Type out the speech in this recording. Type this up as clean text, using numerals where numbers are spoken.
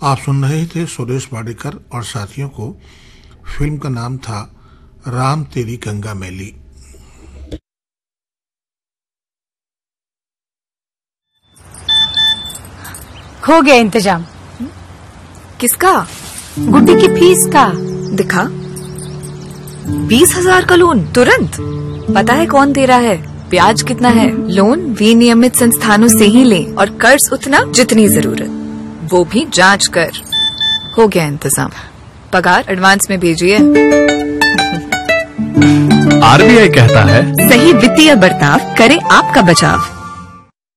आप सुन रहे थे सुरेश वाडेकर और साथियों को। फिल्म का नाम था राम तेरी गंगा मैली। हो गया इंतजाम। किसका? गुड्डी की फीस का। दिखा। 20,000 का लोन तुरंत। पता है कौन दे रहा है, ब्याज कितना है? लोन विनियमित संस्थानों से ही लें और कर्ज उतना जितनी जरूरत, वो भी जांच कर। हो गया इंतजाम। पगार एडवांस में भेजिए। आरबीआई कहता है, सही वित्तीय बर्ताव करे आपका बचाव।